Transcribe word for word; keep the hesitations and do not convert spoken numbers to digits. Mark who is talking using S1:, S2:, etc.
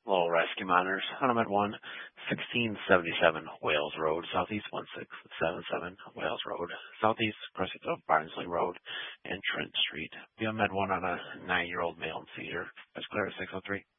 S1: Lowell Rescue Monitors, Huntmed one, sixteen seventy-seven Wales Road, Southeast one six seven seven Wales Road, Southeast, crossing of Barnsley Road and Trent Street. Beyond Med one on a nine-year-old male in seizure. That's clear at six oh three.